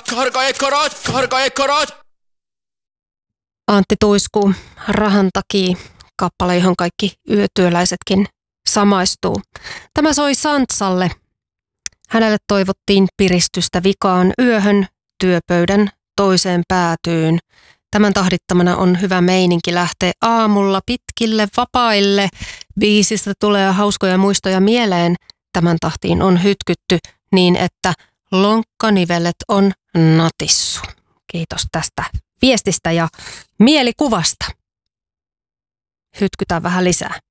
Karkaekkorot! Antti Tuiskuu, Rahan takia, kappale, johon kaikki yötyöläisetkin samaistuu. Tämä soi Santsalle. Hänelle toivottiin piristystä vikaan yöhön, työpöydän toiseen päätyyn. Tämän tahdittamana on hyvä meininki lähteä aamulla pitkille vapaille. Biisistä tulee hauskoja muistoja mieleen. Tämän tahtiin on hytkytty niin, että lonkkanivelet on natissu. Kiitos tästä viestistä ja mielikuvasta. Hytkytään vähän lisää.